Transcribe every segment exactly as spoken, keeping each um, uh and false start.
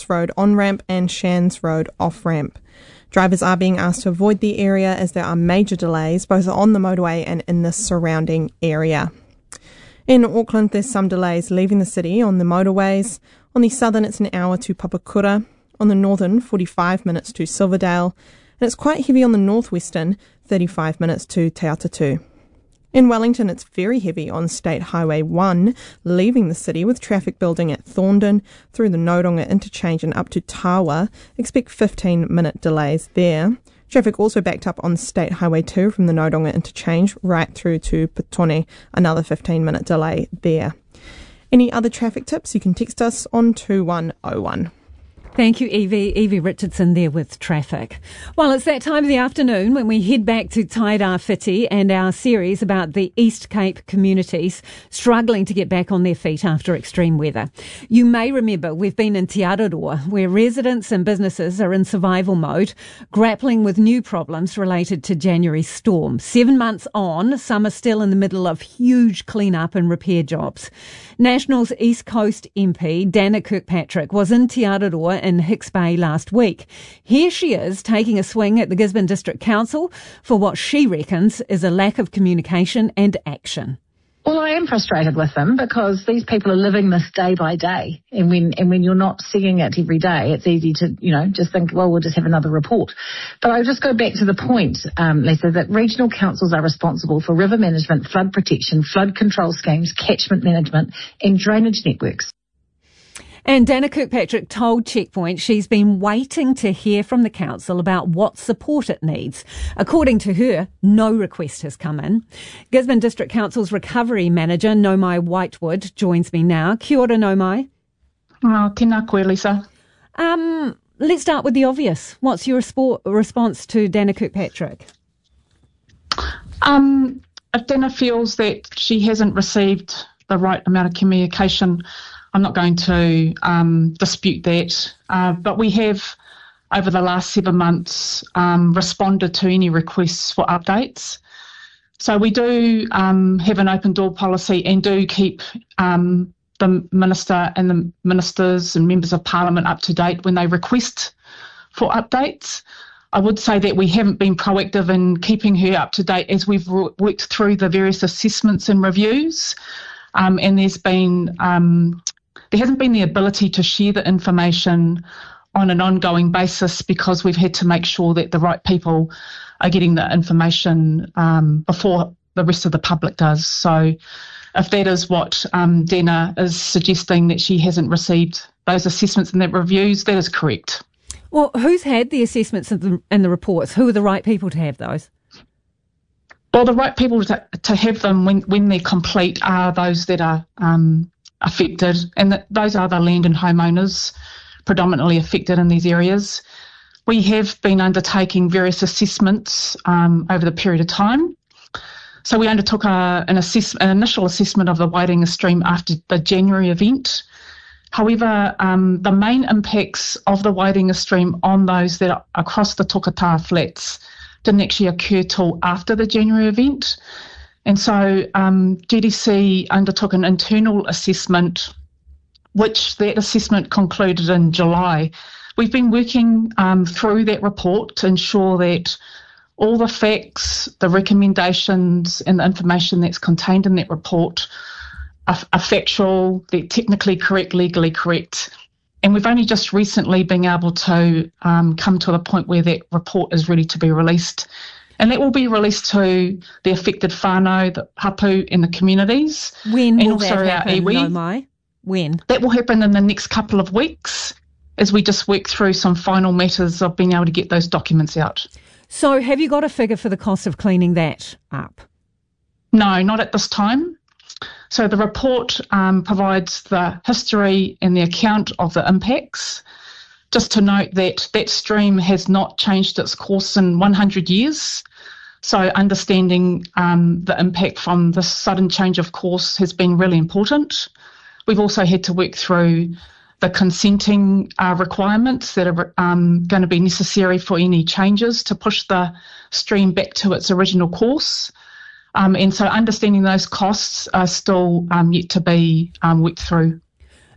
Watts Road on-ramp and Shands Road off-ramp. Drivers are being asked to avoid the area as there are major delays both on the motorway and in the surrounding area. In Auckland, there's some delays leaving the city on the motorways. On the southern, it's an hour to Papakura. On the northern, forty-five minutes to Silverdale. And it's quite heavy on the northwestern, thirty-five minutes to Te Atatu. In Wellington, it's very heavy on State Highway one, leaving the city with traffic building at Thorndon, through the Nodonga interchange and up to Tawa. Expect fifteen minute delays there. Traffic also backed up on State Highway two from the Nodonga interchange right through to Petone, another fifteen minute delay there. Any other traffic tips, you can text us on two one oh one. Thank you, Evie. Evie Richardson there with traffic. Well, it's that time of the afternoon when we head back to Tairawhiti and our series about the East Cape communities struggling to get back on their feet after extreme weather. You may remember we've been in Te Araroa, where residents and businesses are in survival mode, grappling with new problems related to January's storm. Seven months on, some are still in the middle of huge clean-up and repair jobs. National's East Coast M P, Dana Kirkpatrick, was in Te Araroa in Hicks Bay last week. Here she is taking a swing at the Gisborne District Council for what she reckons is a lack of communication and action. Well, I am frustrated with them because these people are living this day by day. And when and when you're not seeing it every day, it's easy to, you know, just think, well, we'll just have another report. But I'll just go back to the point, um, Lisa, that regional councils are responsible for river management, flood protection, flood control schemes, catchment management and drainage networks. And Dana Kirkpatrick told Checkpoint she's been waiting to hear from the council about what support it needs. According to her, no request has come in. Gisborne District Council's recovery manager, Nomai Whitewood, joins me now. Kia ora, Nomai. Oh, tēnā koe, Lisa. Um, let's start with the obvious. What's your respo- response to Dana Kirkpatrick? Um, if Dana feels that she hasn't received the right amount of communication, I'm not going to um, dispute that, uh, but we have, over the last seven months, um, responded to any requests for updates. So we do um, have an open door policy and do keep um, the Minister and the ministers and members of Parliament up to date when they request for updates. I would say that we haven't been proactive in keeping her up to date as we've worked through the various assessments and reviews, um, and there's been... Um, There hasn't been the ability to share the information on an ongoing basis because we've had to make sure that the right people are getting the information um, before the rest of the public does. So if that is what um, Dana is suggesting, that she hasn't received those assessments and that reviews, that is correct. Well, who's had the assessments and the, and the reports? Who are the right people to have those? Well, the right people to, to have them when, when they're complete are those that are um, affected, and that those are the land and homeowners predominantly affected in these areas. We have been undertaking various assessments um, over the period of time. So we undertook a, an, assess, an initial assessment of the Wairinga stream after the January event. However, um, the main impacts of the Wairinga stream on those that are across the Tokataha Flats didn't actually occur till after the January event. And so um, G D C undertook an internal assessment, which that assessment concluded in July. We've been working um, through that report to ensure that all the facts, the recommendations and the information that's contained in that report are, are factual, they're technically correct, legally correct. And we've only just recently been able to um, come to the point where that report is ready to be released. And that will be released to the affected whānau, the hapu and the communities. When and will also that happen, iwi. no mai? When? That will happen in the next couple of weeks as we just work through some final matters of being able to get those documents out. So have you got a figure for the cost of cleaning that up? No, not at this time. So the report um, provides the history and the account of the impacts. Just to note that that stream has not changed its course in one hundred years. So understanding um, the impact from this sudden change of course has been really important. We've also had to work through the consenting uh, requirements that are um, going to be necessary for any changes to push the stream back to its original course. Um, and so understanding those costs are still um, yet to be um, worked through.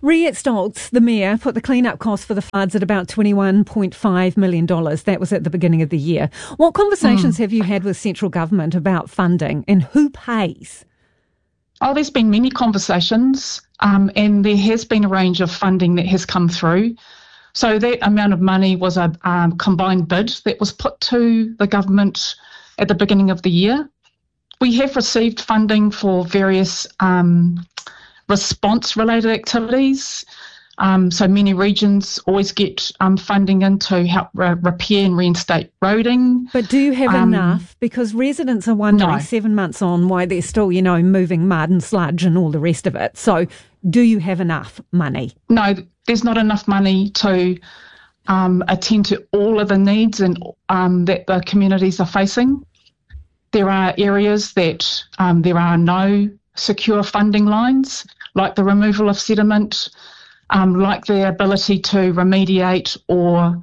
Riet Stoltz, the mayor, put the clean-up cost for the floods at about twenty-one point five million dollars. That was at the beginning of the year. What conversations mm. have you had with central government about funding, and who pays? Oh, there's been many conversations, um, and there has been a range of funding that has come through. So that amount of money was a um, combined bid that was put to the government at the beginning of the year. We have received funding for various um, response-related activities. Um, so many regions always get um, funding in to help re- repair and reinstate roading. But do you have um, enough? Because residents are wondering no. seven months on why they're still, you know, moving mud and sludge and all the rest of it. So do you have enough money? No, there's not enough money to um, attend to all of the needs and um, that the communities are facing. There are areas that um, there are no secure funding lines, like the removal of sediment, um, like the ability to remediate or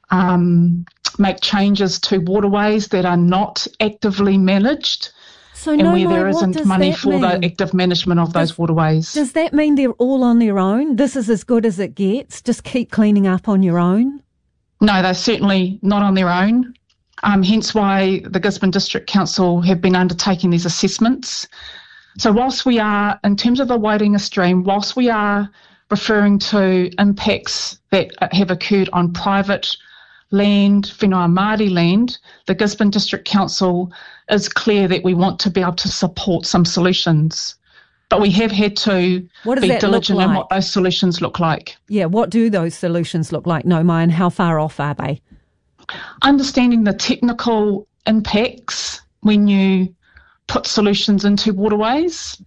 um, make changes to waterways that are not actively managed. So and no, where no, there isn't money for mean? the active management of those does, waterways. Does that mean they're all on their own? This is as good as it gets? Just keep cleaning up on your own? No, they're certainly not on their own. Um, hence why the Gisborne District Council have been undertaking these assessments. So whilst we are, in terms of the Wairinga stream, whilst we are referring to impacts that have occurred on private land, whenua Māori land, the Gisborne District Council is clear that we want to be able to support some solutions. But we have had to be diligent like? in what those solutions look like. Yeah, what do those solutions look like, Nomai, and how far off are they? Understanding the technical impacts when you put solutions into waterways,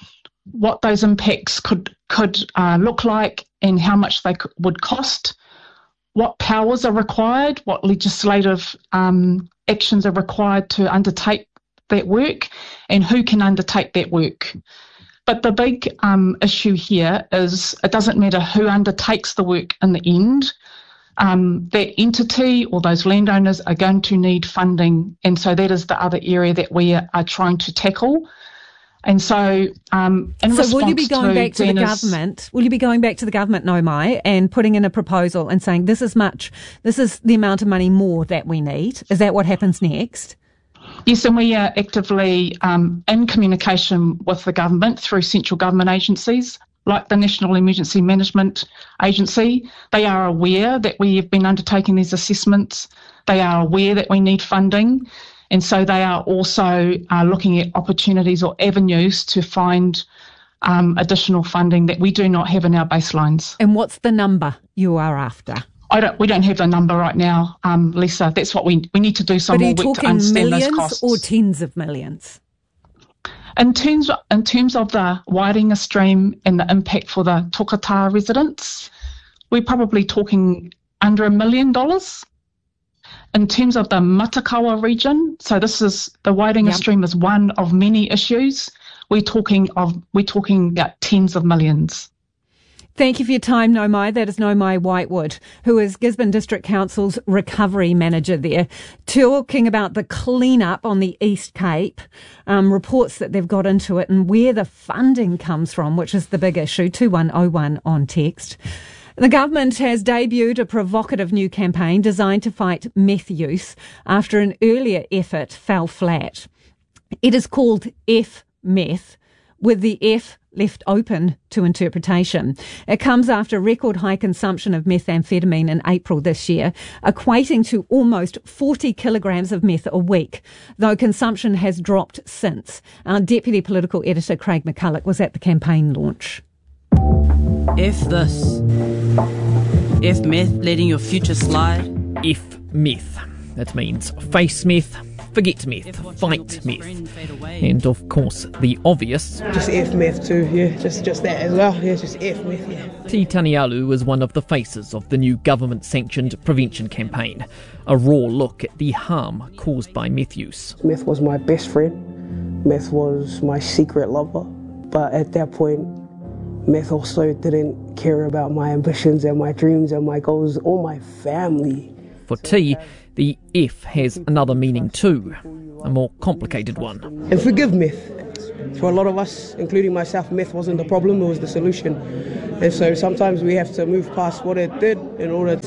what those impacts could could uh, look like and how much they could, would cost, what powers are required, what legislative um, actions are required to undertake that work, and who can undertake that work. But the big um, issue here is it doesn't matter who undertakes the work in the end. Um, that entity or those landowners are going to need funding, and so that is the other area that we are, are trying to tackle. And so, um, in so response will you be going to back to Dena's, the government? Will you be going back to the government, Nomai, and putting in a proposal and saying this is much, this is the amount of money more that we need? Is that what happens next? Yes, and we are actively um, in communication with the government through central government agencies like the National Emergency Management Agency. They are aware that we have been undertaking these assessments. They are aware that we need funding. And so they are also uh, looking at opportunities or avenues to find um, additional funding that we do not have in our baselines. And what's the number you are after? I don't. We don't have the number right now, um, Lisa. That's what we we need to do some but more work to understand those costs. Or tens of millions? In terms, in terms of the Wairinga stream and the impact for the Tokatā residents, we're probably talking under a million dollars. In terms of the Matakawa region, so this is the Wairinga yep. stream is one of many issues. We're talking of we're talking about tens of millions. Thank you for your time, Nomai. That is Nomai Whitewood, who is Gisborne District Council's recovery manager there, talking about the clean-up on the East Cape, um, reports that they've got into it and where the funding comes from, which is the big issue. two one oh one on text. The government has debuted a provocative new campaign designed to fight meth use after an earlier effort fell flat. It is called F-Meth, with the F left open to interpretation. It comes after record high consumption of methamphetamine in April this year, equating to almost forty kilograms of meth a week, though consumption has dropped since. Our Deputy Political Editor Craig McCulloch was at the campaign launch. F this. F meth letting your future slide. F meth. That means face meth, forget meth, fight meth. And of course, the obvious. Just F meth too, yeah, just just that as well, yeah, just F meth, yeah. Te Tanialu is one of the faces of the new government-sanctioned prevention campaign. A raw look at the harm caused by meth use. Meth was my best friend. Meth was my secret lover. But at that point, meth also didn't care about my ambitions and my dreams and my goals or my family. For T, the F has another meaning too, a more complicated one. And forgive meth. For a lot of us, including myself, meth wasn't the problem, it was the solution. And so sometimes we have to move past what it did in order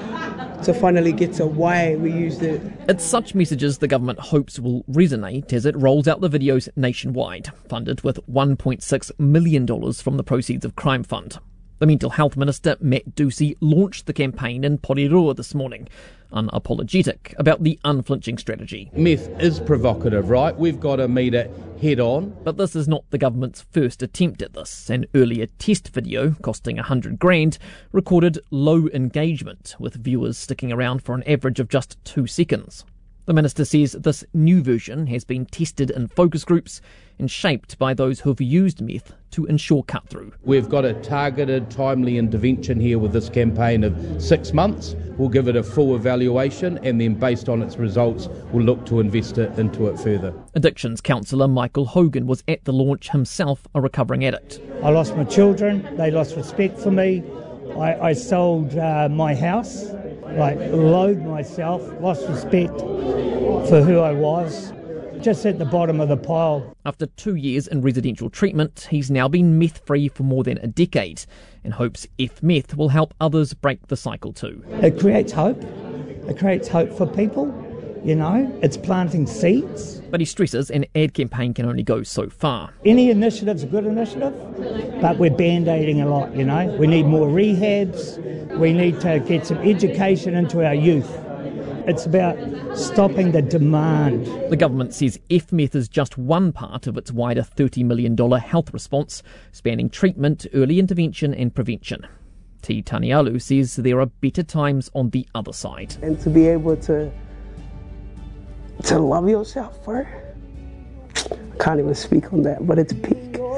to, to finally get to why we used it. It's such messages the government hopes will resonate as it rolls out the videos nationwide, funded with one point six million dollars from the proceeds of Crime Fund. The Mental Health Minister, Matt Ducey, launched the campaign in Porirua this morning, unapologetic about the unflinching strategy. Meth is provocative, right? We've got to meet it head on. But this is not the government's first attempt at this. An earlier test video, costing a hundred grand, recorded low engagement, with viewers sticking around for an average of just two seconds. The minister says this new version has been tested in focus groups and shaped by those who've used meth to ensure cut-through. We've got a targeted, timely intervention here with this campaign of six months. We'll give it a full evaluation and then, based on its results, we'll look to invest it into it further. Addictions counsellor Michael Hogan was at the launch, himself a recovering addict. I lost my children, they lost respect for me. I, I sold uh, my house, like loathed myself, lost respect for who I was. Just at the bottom of the pile. After two years in residential treatment, he's now been meth-free for more than a decade and hopes F-meth will help others break the cycle too. It creates hope. It creates hope for people, you know. It's planting seeds. But he stresses an ad campaign can only go so far. Any initiative's a good initiative, but we're band-aiding a lot, you know. We need more rehabs. We need to get some education into our youth. It's about stopping the demand. The government says F-meth is just one part of its wider thirty million dollars health response, spanning treatment, early intervention and prevention. T. Tanialu says there are better times on the other side. And to be able to, to love yourself, bro. I can't even speak on that, but it's peak.